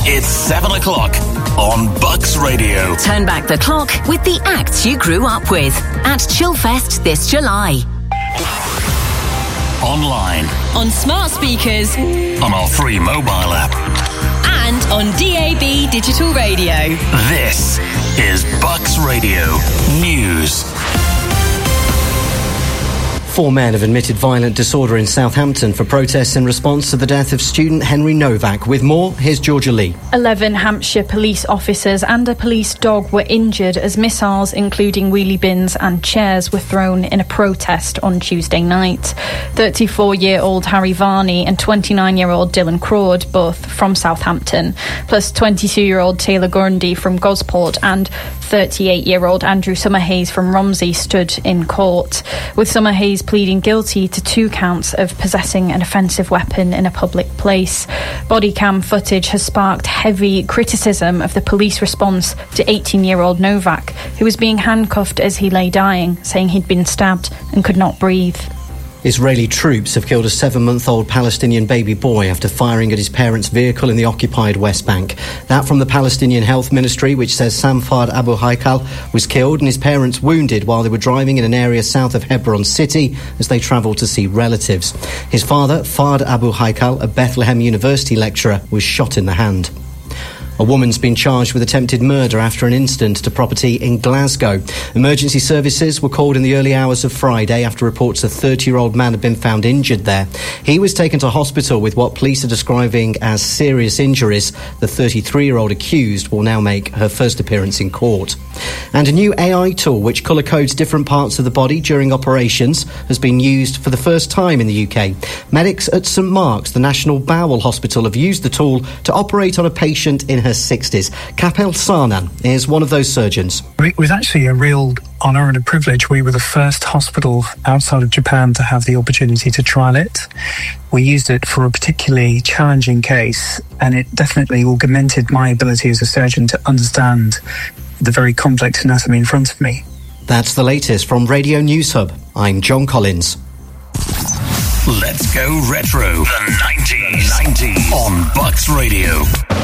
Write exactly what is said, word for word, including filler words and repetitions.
It's seven o'clock on Bucks Radio. Turn back the clock with the acts you grew up with at Chillfest this July. Online. On smart speakers. On our free mobile app. And on D A B digital radio. This is Bucks Radio News. Four men have admitted violent disorder in Southampton for protests in response to the death of student Henry Novak. With more, here's Georgia Lee. Eleven Hampshire police officers and a police dog were injured as missiles, including wheelie bins and chairs, were thrown in a protest on Tuesday night. thirty-four-year-old Harry Varney and twenty-nine-year-old Dylan Crawd, both from Southampton, plus twenty-two-year-old Taylor Grundy from Gosport and thirty-eight-year-old Andrew Summerhays from Romsey stood in court, with Summerhays pleading guilty to two counts of possessing an offensive weapon in a public place. Body cam footage has sparked heavy criticism of the police response to eighteen-year-old Novak, who was being handcuffed as he lay dying, saying he'd been stabbed and could not breathe. Israeli troops have killed a seven-month-old Palestinian baby boy after firing at his parents' vehicle in the occupied West Bank. That from the Palestinian Health Ministry, which says Sam Fard Abu Haikal was killed and his parents wounded while they were driving in an area south of Hebron City as they travelled to see relatives. His father, Fard Abu Haikal, a Bethlehem University lecturer, was shot in the hand. A woman's been charged with attempted murder after an incident at a property in Glasgow. Emergency services were called in the early hours of Friday after reports a thirty-year-old man had been found injured there. He was taken to hospital with what police are describing as serious injuries. The thirty-three-year-old accused will now make her first appearance in court. And a new A I tool which colour codes different parts of the body during operations has been used for the first time in the U K. Medics at St Mark's, the National Bowel Hospital, have used the tool to operate on a patient in her sixties. Kapil Sarnan is one of those surgeons. It was actually a real honour and a privilege. We were the first hospital outside of Japan to have the opportunity to trial it. We used it for a particularly challenging case, and it definitely augmented my ability as a surgeon to understand the very complex anatomy in front of me. That's the latest from Radio News Hub. I'm John Collins. Let's go retro. The nineties on Bucks Radio.